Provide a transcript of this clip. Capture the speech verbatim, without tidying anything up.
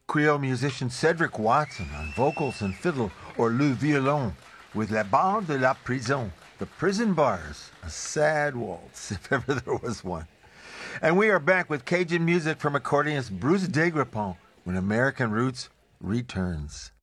Creole musician Cedric Watson on vocals and fiddle, or Le Violon with La Barre de la Prison, the prison bars, a sad waltz, if ever there was one. And we are back with Cajun music from accordionist Bruce Degrepont when American Roots returns.